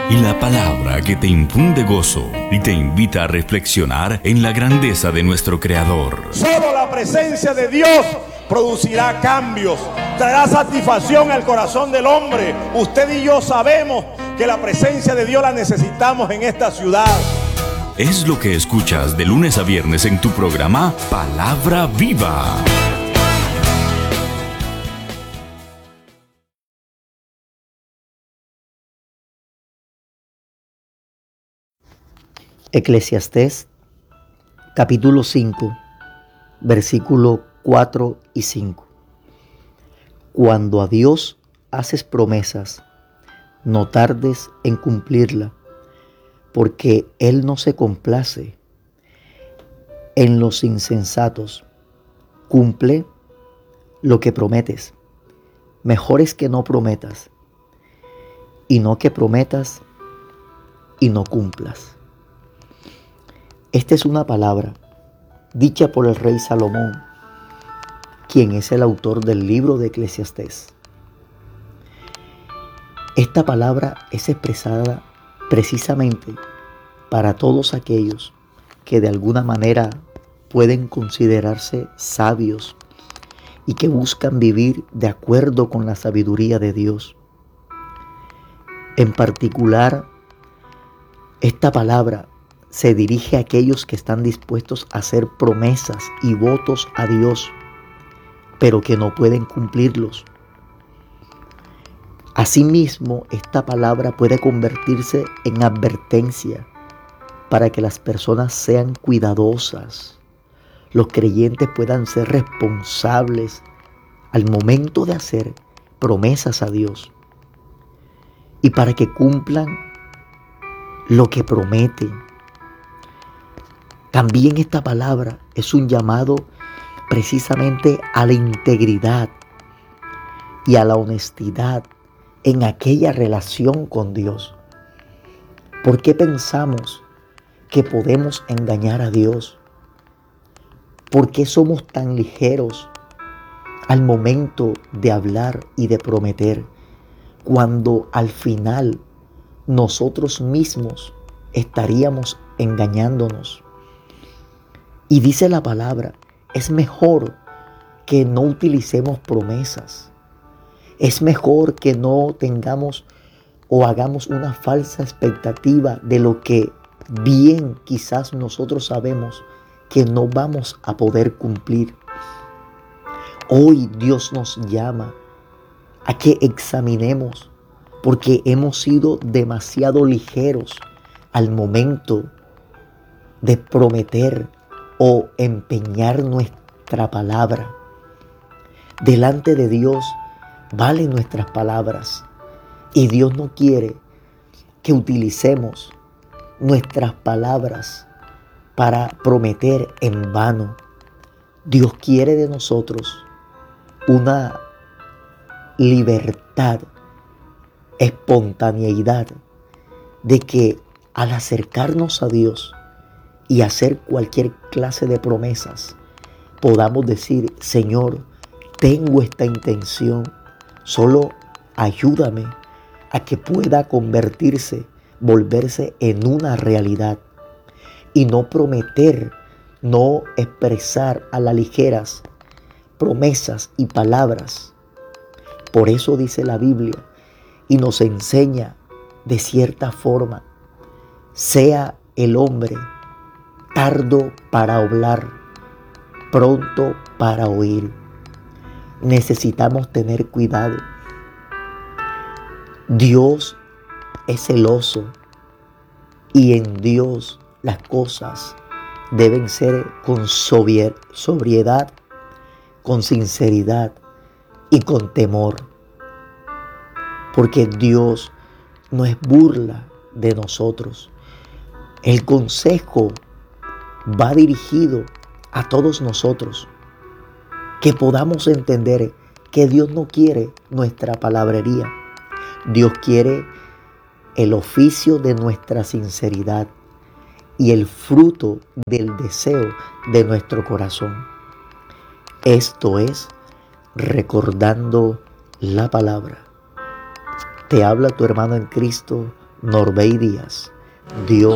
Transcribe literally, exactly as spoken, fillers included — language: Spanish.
y la palabra que te infunde gozo y te invita a reflexionar en la grandeza de nuestro Creador. Solo la presencia de Dios producirá cambios, traerá satisfacción al corazón del hombre. Usted y yo sabemos que la presencia de Dios la necesitamos en esta ciudad. Es lo que escuchas de lunes a viernes en tu programa Palabra Viva. Eclesiastés capítulo cinco, versículos cuatro y cinco. Cuando a Dios haces promesas, no tardes en cumplirla, porque Él no se complace en los insensatos. Cumple lo que prometes. Mejor es que no prometas, y no que prometas y no cumplas. Esta es una palabra dicha por el rey Salomón, quien es el autor del libro de Eclesiastés. Esta palabra es expresada precisamente para todos aquellos que de alguna manera pueden considerarse sabios y que buscan vivir de acuerdo con la sabiduría de Dios. En particular, esta palabra se dirige a aquellos que están dispuestos a hacer promesas y votos a Dios, pero que no pueden cumplirlos. Asimismo, esta palabra puede convertirse en advertencia para que las personas sean cuidadosas, los creyentes puedan ser responsables al momento de hacer promesas a Dios y para que cumplan lo que prometen. También esta palabra es un llamado precisamente a la integridad y a la honestidad en aquella relación con Dios. ¿Por qué pensamos que podemos engañar a Dios? ¿Por qué somos tan ligeros al momento de hablar y de prometer, cuando al final nosotros mismos estaríamos engañándonos? Y dice la palabra, es mejor que no utilicemos promesas. Es mejor que no tengamos o hagamos una falsa expectativa de lo que bien quizás nosotros sabemos que no vamos a poder cumplir. Hoy Dios nos llama a que examinemos, porque hemos sido demasiado ligeros al momento de prometer o empeñar nuestra palabra. Delante de Dios valen nuestras palabras y Dios no quiere que utilicemos nuestras palabras para prometer en vano. Dios quiere de nosotros una libertad, espontaneidad, de que al acercarnos a Dios y hacer cualquier clase de promesas, podamos decir, Señor, tengo esta intención, solo ayúdame a que pueda convertirse, volverse en una realidad, y no prometer, no expresar a la ligeras promesas y palabras. Por eso dice la Biblia y nos enseña de cierta forma, sea el hombre tardo para hablar, pronto para oír. Necesitamos tener cuidado. Dios es celoso y en Dios las cosas deben ser con sobriedad, con sinceridad y con temor, porque Dios no es burla de nosotros. El consejo va dirigido a todos nosotros, que podamos entender que Dios no quiere nuestra palabrería. Dios quiere el oficio de nuestra sinceridad y el fruto del deseo de nuestro corazón. Esto es recordando la palabra. Te habla tu hermano en Cristo, Norbey Díaz. Dios